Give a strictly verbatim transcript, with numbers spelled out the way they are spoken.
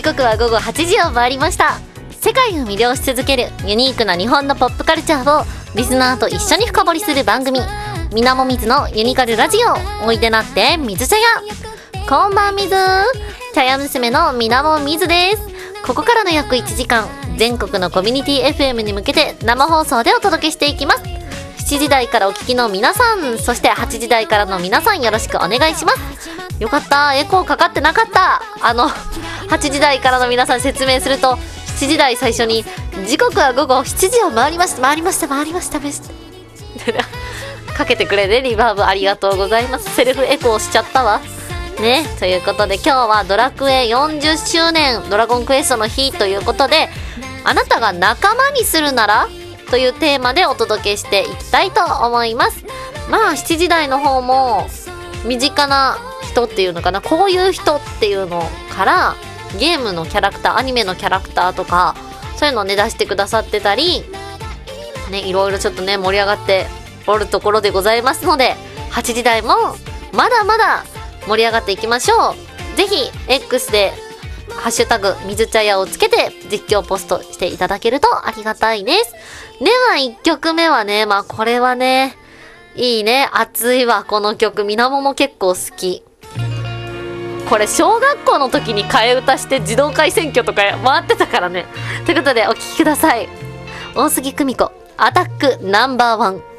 時刻はごごはちじを回りました。世界を魅了し続けるユニークな日本のポップカルチャーをリスナーと一緒に深掘りする番組、みなもみずのユニカルラジオ。おいでなってみず茶屋。こんばんみず。茶屋娘のみなもみずです。ここからの約いちじかん、全国のコミュニティ エフエム に向けて生放送でお届けしていきます。しちじ台からお聞きの皆さん、そしてはちじ台からの皆さん、よろしくお願いします。よかった、エコーかかってなかった。あのはちじ台からの皆さん説明すると、しちじ台最初に時刻はごごしちじを回りました回りました回りました回りましたかけてくれてリバーブありがとうございます。セルフエコーしちゃったわね。ということで今日はドラクエよんじゅっしゅうねんドラゴンクエストの日ということで、あなたが仲間にするならというテーマでお届けしていきたいと思います。まあしちじ台の方も身近な人っていうのかな、こういう人っていうのからゲームのキャラクター、アニメのキャラクターとかそういうのをね出してくださってたりね、いろいろちょっとね盛り上がっておるところでございますので、はちじ台もまだまだ盛り上がっていきましょう。ぜひ X でハッシュタグみず茶屋をつけて実況ポストしていただけるとありがたいです。ではいっきょくめはね、まあこれはねいいね、熱いわこの曲。みなもも結構好き。これ小学校の時に替え歌して児童会選挙とか回ってたからね。ということでお聴きください。大杉久美子、アタックナンバーワン。